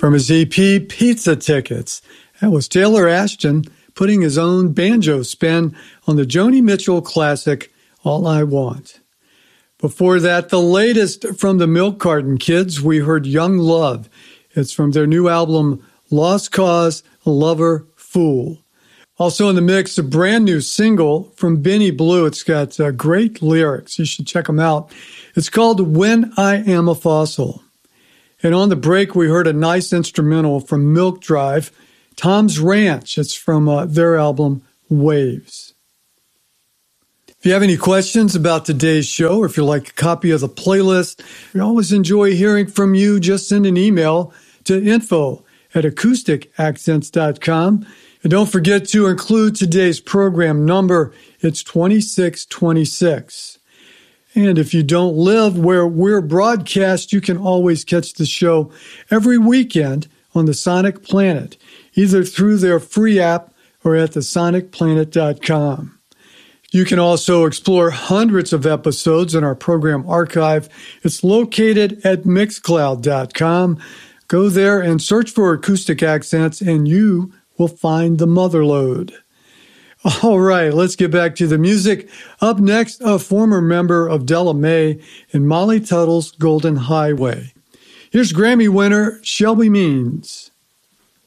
From his EP, Pizza Tickets, that was Taylor Ashton putting his own banjo spin on the Joni Mitchell classic, All I Want. Before that, the latest from the Milk Carton Kids, we heard Young Love. It's from their new album, Lost Cause, Lover, Fool. Also in the mix, a brand new single from Benny Blue. It's got great lyrics. You should check them out. It's called When I Am a Fossil. And on the break, we heard a nice instrumental from Milk Drive, Tom's Ranch. It's from their album, Waves. If you have any questions about today's show, or if you'd like a copy of the playlist, we always enjoy hearing from you. Just send an email to info@acousticaccents.com. And don't forget to include today's program number. It's 2626. And if you don't live where we're broadcast, you can always catch the show every weekend on the Sonic Planet, either through their free app or at thesonicplanet.com. You can also explore hundreds of episodes in our program archive. It's located at mixcloud.com. Go there and search for Acoustic Accents, and you will find the motherlode. All right, let's get back to the music. Up next, a former member of Della Mae and Molly Tuttle's Golden Highway. Here's Grammy winner Shelby Means.